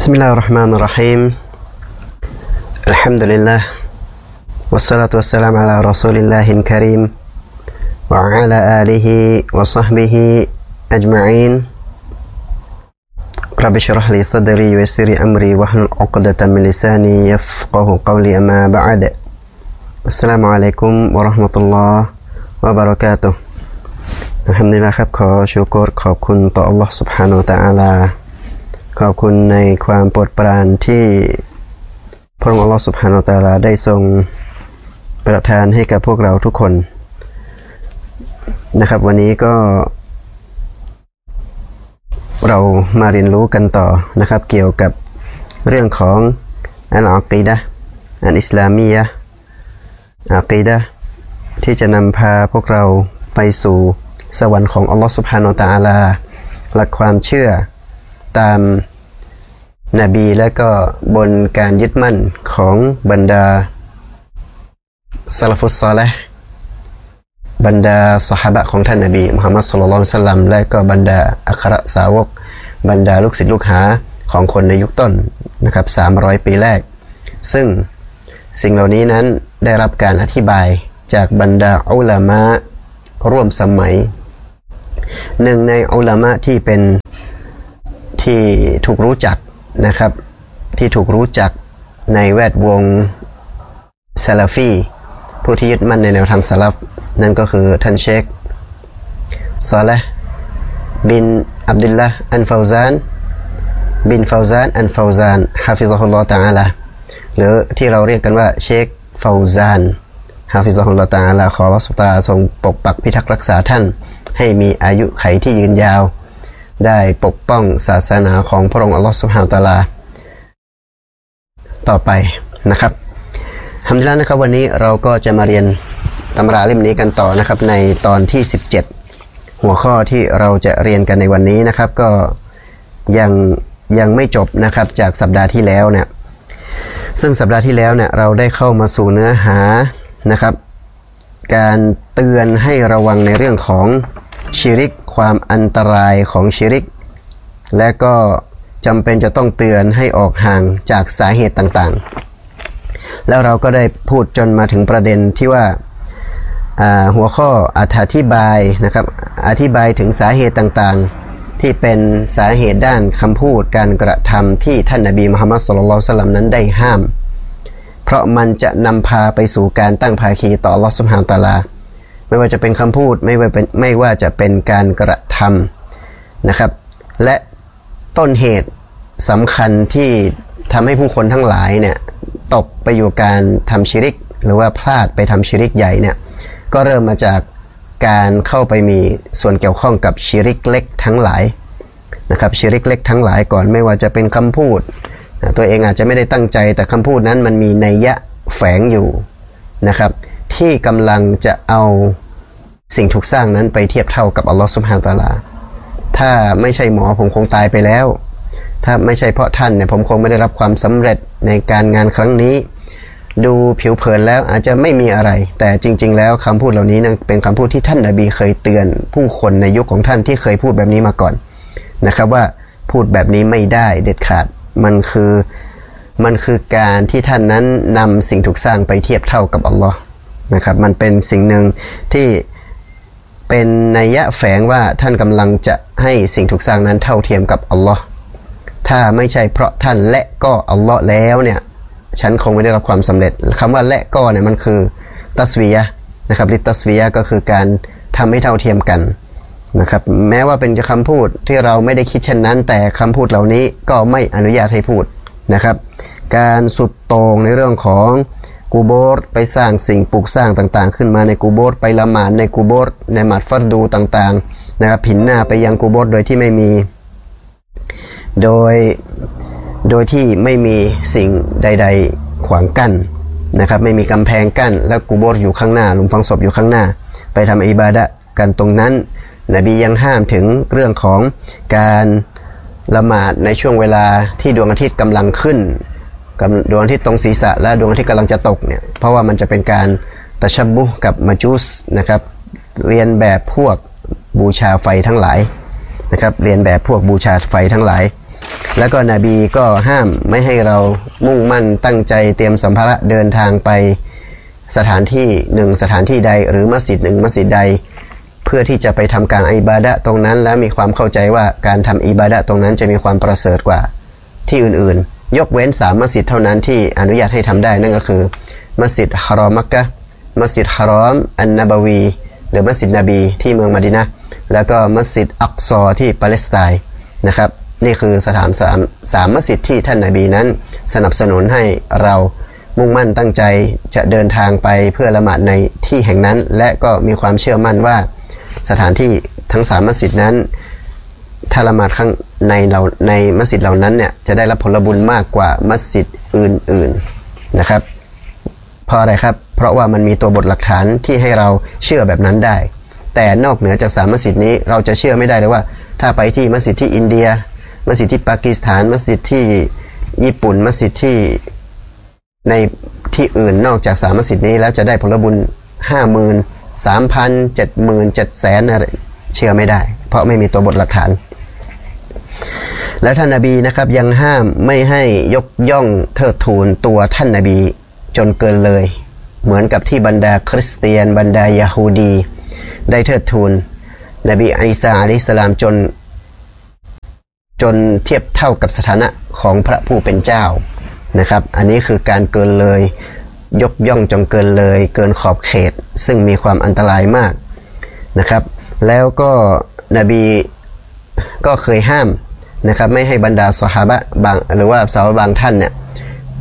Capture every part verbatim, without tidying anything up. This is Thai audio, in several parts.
بسم الله الرحمن الرحيم الحمد لله والصلاة والسلام على رسول الله الكريم وعلى آله وصحبه أجمعين رب اشرح لي صدري ويسر لي أمري واحلل عقدة من لساني يفقه قولي أما بعد السلام عليكم ورحمة الله وبركاته الحمد لله ครับขอชูกรขอบคุณต่อ Allah سبحانه และ تعالى ขอบคุณในความโปรดปรานที่พระองค์ Allah سبحانه และ تعالى ได้ทรงประทานให้กับพวกเราทุกคนนะครับวันนี้ก็เรามาเรียนรู้กันต่อนะครับเกี่ยวกับเรื่องของอัลอากีดะห์อัลอิสลามียะห์อากีดะห์ที่จะนำพาพวกเราไปสู่สวรรค์ของอัลลอฮฺซุบฮานะฮูวะตะอาลาหลักความเชื่อตามนบีและก็บนการยึดมั่นของบรรดาซะลาฟุสศอลิห์บรรดาซอฮาบะห์ของท่านนบีมุฮัมมัดศ็อลลัลลอฮุอะลัยฮิวะซัลลัมและก็บรรดาอัครสาวกบรรดาลูกศิษย์ลูกหาของคนในยุคต้นนะครับสามร้อยปีแรกซึ่งสิ่งเหล่านี้นั้นได้รับการอธิบายจากบรรดาอุลามะร่วมสมัยหนึ่งในอุลามะที่เป็นที่ถูกรู้จักนะครับที่ถูกรู้จักในแวดวงซะลาฟีผู้ที่ยึดมั่นในแนวทางซะลัฟนั่นก็คือท่านเชคซอลิห์บินอับดุลลาห์อันฟาวซานบินฟาวซานอันฟาวซานฮะฟิซะฮุลลอฮุตะอาลาหรือที่เราเรียกกันว่าเชคฟาวซานฮะฟิซะฮุลลอฮุตะอาลาขออัลเลาะห์ซุบฮานะฮูวะตะอาลาทรงปกปักพิทักษ์รักษาท่านให้มีอายุขัยที่ยืนยาวได้ปกป้องศาสนาของพระองค์อัลเลาะห์ซุบฮานะฮูวะตะอาลาต่อไปนะครับอัลฮัมดุลิลลาห์นะครับวันนี้เราก็จะมาเรียนตำราเล่มนี้กันต่อนะครับในตอนที่สิบเจ็ดหัวข้อที่เราจะเรียนกันในวันนี้นะครับก็ยังยังไม่จบนะครับจากสัปดาห์ที่แล้วเนี่ยซึ่งสัปดาห์ที่แล้วเนี่ยเราได้เข้ามาสู่เนื้อหานะครับการเตือนให้ระวังในเรื่องของชิริกความอันตรายของชิริกและก็จำเป็นจะต้องเตือนให้ออกห่างจากสาเหตุต่างๆแล้วเราก็ได้พูดจนมาถึงประเด็นที่ว่าหัวข้ออธิบายนะครับอธิบายถึงสาเหตุต่างๆที่เป็นสาเหตุด้านคำพูดการกระทำที่ท่านนบีมุฮัมมัดศ็อลลัลลอฮุอะลัยฮิวะซัลลัมนั้นได้ห้ามเพราะมันจะนำพาไปสู่การตั้งภาคีต่ออัลเลาะห์ซุบฮานะฮูวะตะอาลาไม่ว่าจะเป็นคำพูดไม่ว่าเป็นไม่ว่าจะเป็นการกระทำนะครับและต้นเหตุสำคัญที่ทำให้ผู้คนทั้งหลายเนี่ยตกไปอยู่การทำชิริกหรือว่าพลาดไปทำชิริกใหญ่เนี่ยก็เริ่มมาจากการเข้าไปมีส่วนเกี่ยวข้องกับชิริกเล็กทั้งหลายนะครับชิริกเล็กทั้งหลายก่อนไม่ว่าจะเป็นคำพูดตัวเองอาจจะไม่ได้ตั้งใจแต่คำพูดนั้นมันมีนัยยะแฝงอยู่นะครับที่กำลังจะเอาสิ่งถูกสร้างนั้นไปเทียบเท่ากับอัลลอฮฺซุบฮานะฮูวะตะอาลาถ้าไม่ใช่หมอผมคงตายไปแล้วถ้าไม่ใช่เพราะท่านเนี่ยผมคงไม่ได้รับความสำเร็จในการงานครั้งนี้ดูผิวเผินแล้วอาจจะไม่มีอะไรแต่จริงๆแล้วคำพูดเหล่านี้นั้นเป็นคำพูดที่ท่านนบีเคยเตือนผู้คนในยุคของท่านที่เคยพูดแบบนี้มาก่อนนะครับว่าพูดแบบนี้ไม่ได้เด็ดขาดมันคือมันคือการที่ท่านนั้นนำสิ่งถูกสร้างไปเทียบเท่ากับอัลลอฮ์นะครับมันเป็นสิ่งหนึ่งที่เป็นนัยยะแฝงว่าท่านกำลังจะให้สิ่งถูกสร้างนั้นเท่าเทียมกับอัลลอฮ์ถ้าไม่ใช่เพราะท่านและก็อัลลอฮ์แล้วเนี่ยฉันคงไม่ได้รับความสำเร็จคำว่าและก็เนี่ยมันคือตัสวียะห์นะครับลิตัสวียะห์ก็คือการทำให้เท่าเทียมกันนะครับแม้ว่าเป็นคำพูดที่เราไม่ได้คิดเช่นนั้นแต่คำพูดเหล่านี้ก็ไม่อนุญาตให้พูดนะครับการสุดโต่งในเรื่องของกูโบร์ไปสร้างสิ่งปลูกสร้างต่างๆขึ้นมาในกูโบร์ไปละหมาดในกูโบร์ในหมาดฟัรดูต่างๆนะครับผินหน้าไปยังกูโบร์โดยที่ไม่มีโดยโดยที่ไม่มีสิ่งใดๆขวางกั้นนะครับไม่มีกำแพงกั้นแล้วกูโบร์อยู่ข้างหน้าหลุมฝังศพอยู่ข้างหน้าไปทำอิบาดะห์กันตรงนั้นนบียังห้ามถึงเรื่องของการละหมาดในช่วงเวลาที่ดวงอาทิตย์กำลังขึ้นกับดวงอาทิตย์ตรงศีรษะและดวงอาทิตย์กำลังจะตกเนี่ยเพราะว่ามันจะเป็นการตะชับบุห์กับมัจูสนะครับเรียนแบบพวกบูชาไฟทั้งหลายนะครับเรียนแบบพวกบูชาไฟทั้งหลายแล้วก็นบีก็ห้ามไม่ให้เรามุ่งมั่นตั้งใจเตรียมสัมภาระเดินทางไปสถานที่หนึ่งสถานที่ใดหรือมัสยิดหนึ่งมัสยิดใดเพื่อที่จะไปทำการอิบาดะห์ตรงนั้นและมีความเข้าใจว่าการทำอิบาดะห์ตรงนั้นจะมีความประเสริฐกว่าที่อื่นๆยกเว้นสามมัสยิดเท่านั้นที่อนุญาตให้ทำได้นั่นก็คือมัสยิดฮารอมมักกะฮ์มัสยิดฮารอมอันนบวีหรือมัสยิดนบีที่เมืองมะดีนะห์แล้วก็มัสยิดอักซอที่ปาเลสไตน์นะครับนี่คือสถานสามสามมัสยิดที่ท่านนบีนั้นสนับสนุนให้เรามุ่งมั่นตั้งใจจะเดินทางไปเพื่อละหมาดในที่แห่งนั้นและก็มีความเชื่อมั่นว่าสถานที่ทั้งสามมัสยิดนั้นถ้าละหมาดข้างในเราในมัสยิดเหล่านั้นเนี่ยจะได้รับผลบุญมากกว่ามัสยิดอื่นๆนะครับเพราะอะไรครับเพราะว่ามันมีตัวบทหลักฐานที่ให้เราเชื่อแบบนั้นได้แต่นอกเหนือจากสามมัสยิดนี้เราจะเชื่อไม่ได้เลยว่าถ้าไปที่มัสยิดที่อินเดียมัสยิดที่ปากีสถานมัสยิดที่ญี่ปุ่นมัสยิดที่ในที่อื่นนอกจากสามมัสยิดนี้แล้วจะได้ผลบุญห้าหมื่นสามพันเจ็ดหมื่นเจ็ดแสนอะไรเชื่อไม่ได้เพราะไม่มีตัวบทหลักฐานและท่านนบีนะครับยังห้ามไม่ให้ยกย่องเทิดทูนตัวท่านนบีจนเกินเลยเหมือนกับที่บรรดาคริสเตียนบรรดายะฮูดีได้เทิดทูนนบีอีสาอะลัยฮิสสลามจนจนเทียบเท่ากับสถานะของพระผู้เป็นเจ้านะครับอันนี้คือการเกินเลยยกย่องจนเกินเลยเกินขอบเขตซึ่งมีความอันตรายมากนะครับแล้วก็นบีก็เคยห้ามนะครับไม่ให้บรรดาซอฮาบะห์บางหรือว่าสาวบางท่านเนี่ยไป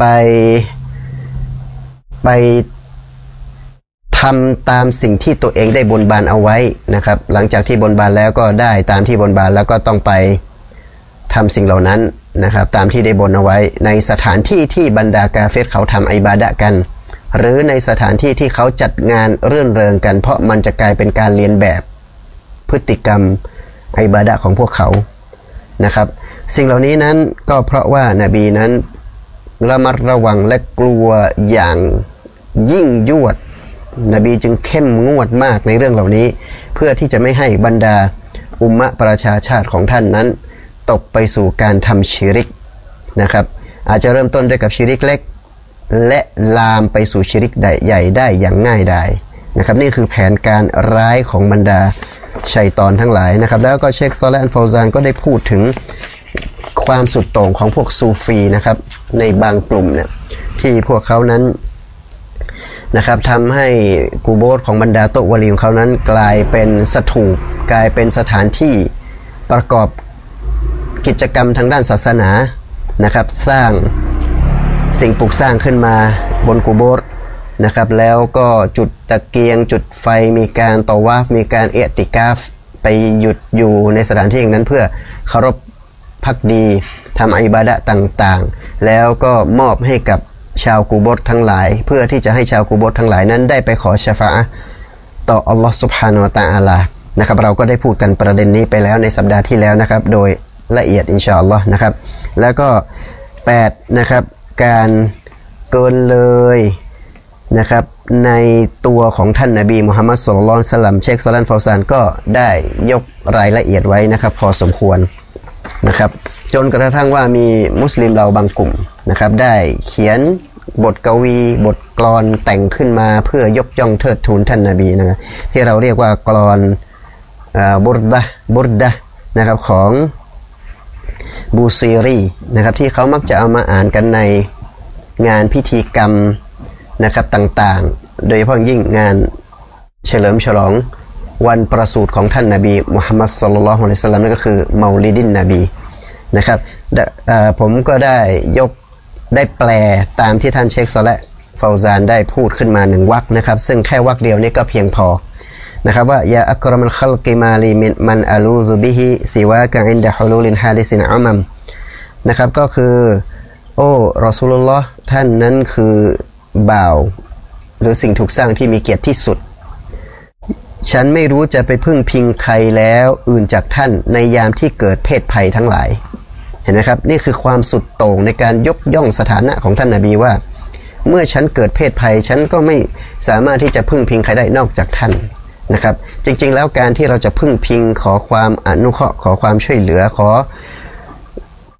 ไปทำตามสิ่งที่ตัวเองได้บนบานเอาไว้นะครับหลังจากที่บนบานแล้วก็ได้ตามที่บนบานแล้วก็ต้องไปทำสิ่งเหล่านั้นนะครับตามที่ได้บนเอาไว้ในสถานที่ที่บรรดากาเฟรเขาทำอิบาดะห์กันหรือในสถานที่ที่เขาจัดงานรื่นเริงกันเพราะมันจะกลายเป็นการเลียนแบบพฤติกรรมอิบาดะห์ของพวกเขานะครับสิ่งเหล่านี้นั้นก็เพราะว่านาบีนั้นระมัดระวังและกลัวอย่างยิ่งยวดนบีจึงเข้มงวดมากในเรื่องเหล่านี้เพื่อที่จะไม่ให้บรรดาอุมมะประชาชาติของท่านนั้นตกไปสู่การทำชิริกนะครับอาจจะเริ่มต้นด้วยกับชิริกเล็กและลามไปสู่ชิริกใหญ่ได้อย่างง่ายดายนะครับนี่คือแผนการร้ายของบรรดาชัยฏอนทั้งหลายนะครับแล้วก็เชคซอเลห์ อัลฟาวซานก็ได้พูดถึงความสุดโต่งของพวกซูฟีนะครับในบางกลุ่มเนี่ยที่พวกเขานั้นนะครับทำให้กูโบสของบรรดาโตวะลีของเขานั้นกลายเป็นสถูปกลายเป็นสถานที่ประกอบกิจกรรมทางด้านศาสนานะครับสร้างสิ่งปลูกสร้างขึ้นมาบนกูโบสนะครับแล้วก็จุดตะเกียงจุดไฟมีการตอวาฟมีการเอติกาฟไปหยุดอยู่ในสถานที่อย่างนั้นเพื่อเคารพภักดีทำอิบาดะห์ต่างๆแล้วก็มอบให้กับชาวกูโบสทั้งหลายเพื่อที่จะให้ชาวกูโบสทั้งหลายนั้นได้ไปขอชะฟาอะห์ต่ออัลลอฮฺซุบฮานะฮูวะตะอาลานะครับเราก็ได้พูดกันประเด็นนี้ไปแล้วในสัปดาห์ที่แล้วนะครับโดยละเอียดอินชาอัลลอฮ์นะครับแล้วก็แปดนะครับการเกินเลยนะครับในตัวของท่านนบีมุฮัมมัดศ็อลลัลลอฮุอะลัยฮิวะซัลลัมเชคซอเลห์ อัลฟาวซานก็ได้ยกรายละเอียดไว้นะครับพอสมควรนะครับจนกระทั่งว่ามีมุสลิมเราบางกลุ่มนะครับได้เขียนบทกวีบทกลอนแต่งขึ้นมาเพื่อยกย่องเทิดทูนท่านนบีนะครับที่เราเรียกว่ากลอนบุรดะห์บุรดะห์นะครับของบูซีรีนะครับที่เขามักจะเอามาอ่านกันในงานพิธีกรรมนะครับต่างๆโดยเฉพาะยิ่งงานเฉลิมฉลองวันประสูติของท่านนบีมุฮัมมัดศ็อลลัลลอฮุอะลัยฮิวะซัลลัมนั่นก็คือเมาลิดินนบีนะครับผมก็ได้ยกได้แปลตามที่ท่านเชคซอเลห์ ฟาวซานได้พูดขึ้นมาหนึ่งวรรคนะครับซึ่งแค่วรรคเดียวนี่ก็เพียงพอนะครับว่ายาอักรอมัลคัลกิมาลีมินมันอาลูซุบิฮิซิวากะอินดะฮุลูลินฮาดิซินอัมัมนะครับก็คือโอ้รอซูลุลลอฮ์ท่านนั้นคือบ่าวหรือสิ่งถูกสร้างที่มีเกียรติที่สุดฉันไม่รู้จะไปพึ่งพิงใครแล้วอื่นจากท่านในยามที่เกิดเพศภัยทั้งหลายเห็นไหมครับนี่คือความสุดโต่งในการยกย่องสถานะของท่านนบีว่าเมื่อฉันเกิดเพศภัยฉันก็ไม่สามารถที่จะพึ่งพิงใครได้นอกจากท่านนะครับจริงๆแล้วการที่เราจะพึ่งพิงขอความอนุเคราะห์ขอความช่วยเหลือขอ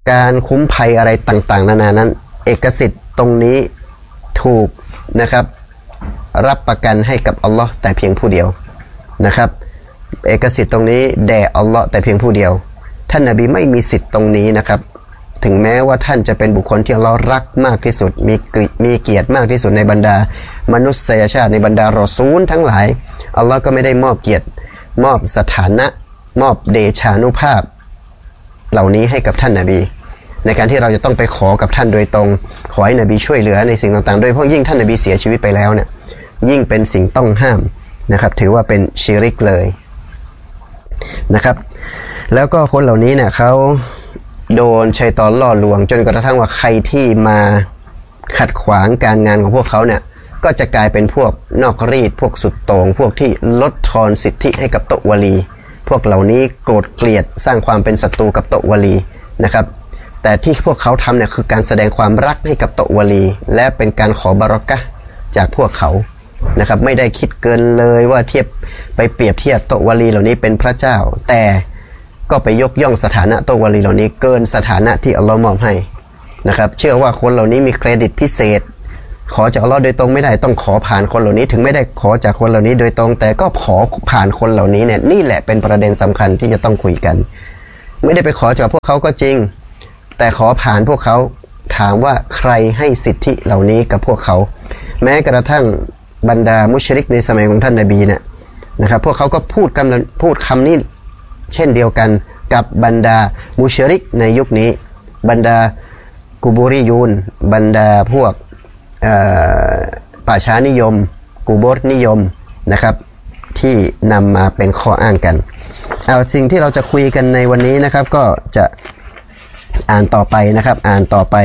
การคุ้มภัยอะไรต่างๆนานานั้นเอกสิทธิ์ตรงนี้ถูกนะครับรับประกันให้กับอัลลอฮ์แต่เพียงผู้เดียวนะครับเอกสิทธิ์ตรงนี้แด่อัลลอฮ์แต่เพียงผู้เดียวท่านนบีไม่มีสิทธิ์ตรงนี้นะครับถึงแม้ว่าท่านจะเป็นบุคคลที่อัลลอฮ์รักมากที่สุดมีมีเกียรติมากที่สุดในบรรดามนุษยชาติในบรรดารอซูลทั้งหลายอัลลอฮ์ก็ไม่ได้มอบเกียรติมอบสถานะมอบเดชานุภาพเหล่านี้ให้กับท่านนบีในการที่เราจะต้องไปขอกับท่านโดยตรงขอให้นบีช่วยเหลือในสิ่งต่างๆโดยเฉพาะยิ่งท่านนบีเสียชีวิตไปแล้วเนี่ยยิ่งเป็นสิ่งต้องห้ามนะครับถือว่าเป็นชิริกเลยนะครับแล้วก็คนเหล่านี้เนี่ยเขาโดนชัยฏอนล่อลวงจนกระทั่งว่าใครที่มาขัดขวางการงานของพวกเขาเนี่ยก็จะกลายเป็นพวกนอกรีดพวกสุดโต่งพวกที่ลดทอนสิทธิให้กับโตวลีพวกเหล่านี้โกรธเกลียดสร้างความเป็นศัตรูกับโตวลีนะครับแต่ที่พวกเขาทำเนี่ยคือการแสดงความรักให้กับโตวลีและเป็นการขอบารอกะห์จากพวกเขานะครับไม่ได้คิดเกินเลยว่าเทียบไปเปรียบเทียบโตวลีเหล่านี้เป็นพระเจ้าแต่ก็ไปยกย่องสถานะโตวลีเหล่านี้เกินสถานะที่อัลลอฮ์มอบให้นะครับเชื่อว่าคนเหล่านี้มีเครดิตพิเศษขอจากอัลลอฮ์โดยตรงไม่ได้ต้องขอผ่านคนเหล่านี้ถึงไม่ได้ขอจากคนเหล่านี้โดยตรงแต่ก็ขอผ่านคนเหล่านี้เนี่ยนี่แหละเป็นประเด็นสำคัญที่จะต้องคุยกันไม่ได้ไปขอจากพวกเขาก็จริงแต่ขอผ่านพวกเขาถามว่าใครให้สิทธิเหล่านี้กับพวกเขาแม้กระทั่งบรรดามุชริกในสมัยของท่านนบีเนี่ยนะครับพวกเขาก็พูดคำพูดคำนี้เช่นเดียวกันกับบรรดามุชริกในยุคนี้บรรดากุบูริยูนบรรดาพวกป่าช้านิยมกูโบรนิยมนะครับที่นำมาเป็นข้ออ้างกันเอาสิ่งที่เราจะคุยกันในวันนี้นะครับก็จะอ่านต่อไปนะครับอ่านต่อไป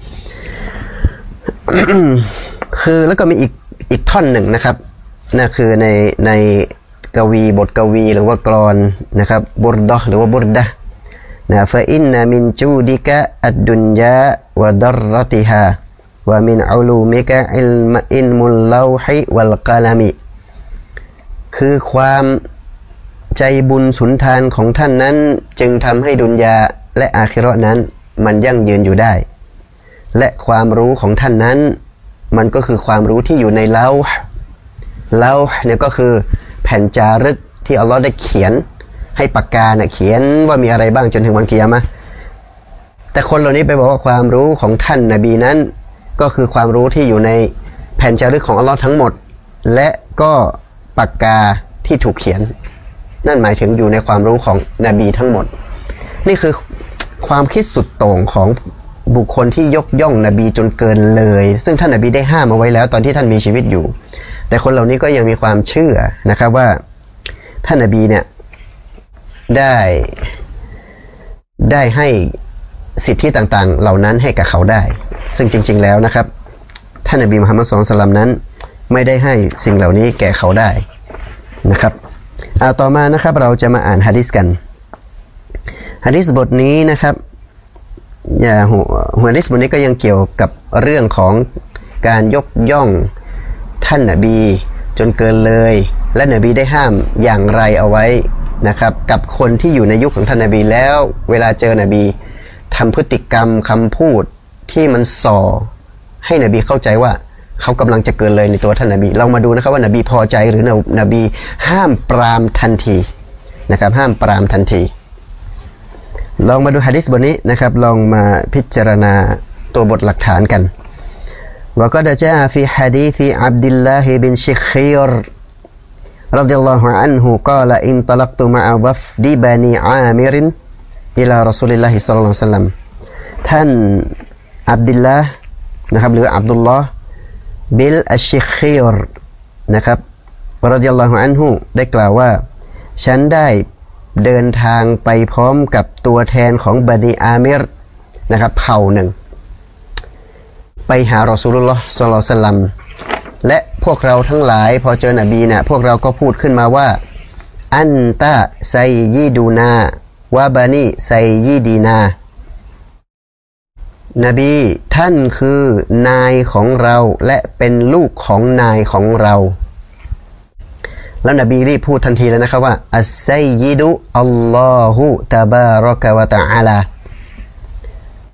คือแล้วก็มีอีกอีกท่อนหนึ่งนะครับนั่นคือในในกวีบทกวีหรือว่ากลอนนะครับบุรดะหรือว่าบุรดะนะฟะอินนามินจูดิกะอัดดุนยาวะดัรรติฮาว่ามินอุลูมิกะอิลมอินมุลลาวฮิวัลกะลามิคือความใจบุญสุนทานของท่านนั้นจึงทำให้ดุนยาและอาคิเราะห์นั้นมันยั่งยืนอยู่ได้และความรู้ของท่านนั้นมันก็คือความรู้ที่อยู่ในลาวห์ลาวห์เนี่ยก็คือแผ่นจารึกที่อัลลอฮ์ได้เขียนให้ปากกาเนี่ยเขียนว่ามีอะไรบ้างจนถึงวันกิยามะห์แต่คนเหล่านี้ไปบอกว่าความรู้ของท่านนบีนั้นก็คือความรู้ที่อยู่ในแผ่นจารึกของอัลลอฮ์ทั้งหมดและก็ปากกาที่ถูกเขียนนั่นหมายถึงอยู่ในความรู้ของนบีทั้งหมดนี่คือความคิดสุดโต่งของบุคคลที่ยกย่องนบีจนเกินเลยซึ่งท่านนบีได้ห้ามเอาไว้แล้วตอนที่ท่านมีชีวิตอยู่แต่คนเหล่านี้ก็ยังมีความเชื่อนะครับว่าท่านนบีเนี่ยได้ได้ให้สิทธิต่างๆเหล่านั้นให้กับเขาได้ซึ่งจริงๆแล้วนะครับท่านนบีมุฮัมมัดศ็อลลัลลอฮุอะลัยฮิวะซัลลัมนั้นไม่ได้ให้สิ่งเหล่านี้แก่เขาได้นะครับเอาต่อมานะครับเราจะมาอ่านหะดีษกันหะดีษบทนี้นะครับอย่าหัวหะดีษบทนี้ก็ยังเกี่ยวกับเรื่องของการยกย่องท่านนบีจนเกินเลยและนบีได้ห้ามอย่างไรเอาไว้นะครับกับคนที่อยู่ในยุคของท่านนบีแล้วเวลาเจอนบีทำพฤติกรรมคำพูดที่มันส่อให้นบีเข้าใจว่าเขากำลังจะเกินเลยในตัวท่านนบีเรามาดูนะครับว่านบีพอใจหรือนบีห้ามปรามทันทีนะครับห้ามปรามทันทีลองมาดูหะดีษบทนี้นะครับลองมาพิจารณาตัวบทหลักฐานกันว่าก็ได้จาฟีหะดีษอับดุลลาฮิบินชิคีรรฎิยัลลอฮุอันฮุกล่าวอินตลักตุมะอะวัฟดิบานีอามิรอิลารอซูลิลลาฮิศ็อลลัลลอฮุอะลัยฮิวะซัลลัมท่านอับดุลลาห์นะครับหรืออับดุลลอฮ์บิลอัชชิคีรนะครับรฎิยัลลอฮุอันฮุได้กล่าวว่าฉันได้เดินทางไปพร้อมกับตัวแทนของบะนีอามิรนะครับเผ่าหนึ่งไปหารอซูลุลลอฮ์ศ็อลลัลลอฮุอะลัยฮิวะซัลลัมและพวกเราทั้งหลายพอเจอนบีเนี่ยพวกเราก็พูดขึ้นมาว่าอันตะไซยิดูนาวะบานีไซยิดีนานบีท่านคือนายของเราและเป็นลูกของนายของเราแล้วนบีรีบพูดทันทีแล้วนะครับว่าอัสไซยิดุอัลลอฮุตะบารอกะวะตะอาลา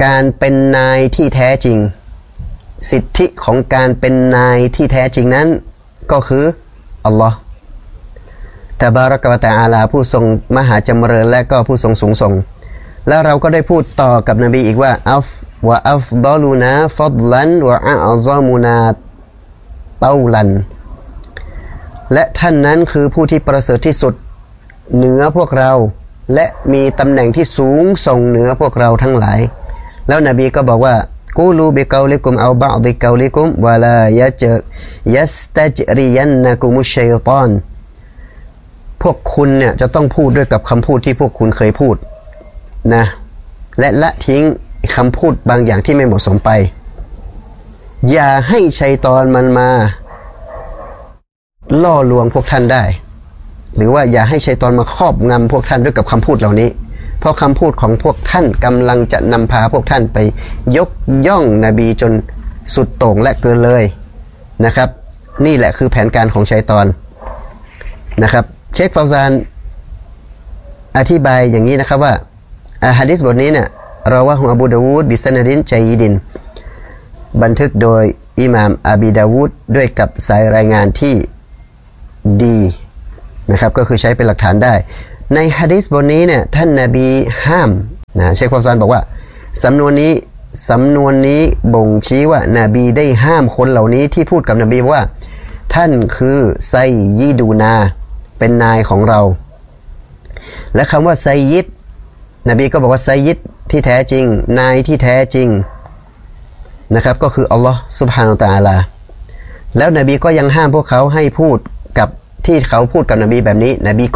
การเป็นนายที่แท้จริงสิทธิของการเป็นนายที่แท้จริงนั้นก็คืออัลลอฮ์ตะบารักวะตะอาลาผู้ทรงมหาจำเริญและก็ผู้ทรงสูงส่งแล้วเราก็ได้พูดต่อกับนบีอีกว่าอัฟวะอัฟฎอลูนาฟัฎลันวะอะอซอมุนาเตาลันและท่านนั้นคือผู้ที่ประเสริฐที่สุดเหนือพวกเราและมีตำแหน่งที่สูงส่งเหนือพวกเราทั้งหลายแล้วนบีก็บอกว่ากูลูบิกาลิกุมเอาบะอดิกาลิกุมวะลายะจยัสตัจริยันนะกุมุชชัยฏอนพวกคุณเนี่ยจะต้องพูดด้วยกับคำพูดที่พวกคุณเคยพูดนะและละทิ้งคำพูดบางอย่างที่ไม่เหมาะสมไปอย่าให้ชัยฏอนมันมาล่อลวงพวกท่านได้หรือว่าอย่าให้ชัยฏอนมาครอบงำพวกท่านด้วยกับคำพูดเหล่านี้เพราะคำพูดของพวกท่านกำลังจะนำพาพวกท่านไปยกย่องนบีจนสุดโต่งและเกินเลยนะครับนี่แหละคือแผนการของชัยฏอนนะครับเชคฟาวซานอธิบายอย่างนี้นะครับว่าหะดีษบทนี้เนี่ยเราว่าของอบูดาวูดบิสนาดินชัยดินบันทึกโดยอิหม่ามอบีดาวูดด้วยกับสายรายงานที่ดีนะครับก็คือใช้เป็นหลักฐานได้ในหะดีษบทนี้เนี่ยท่านนบีห้ามนะเชคฟาวซานบอกว่าสำนวนนี้สำนวนนี้บ่งชี้ว่านบีได้ห้ามคนเหล่านี้ที่พูดกับนบีว่าท่านคือไซยิดูนาเป็นนายของเราและคำว่าไซยิดนบีก็บอกว่าไซยิดที่แท้จริงนายที่แท้จริงนะครับก็คืออัลลอฮ์ซุบฮานะฮูวะตะอาลาแล้วนบีก็ยังห้ามพวกเขาให้พูดกับที่เขาพูดกับนบีแบบนี้นบี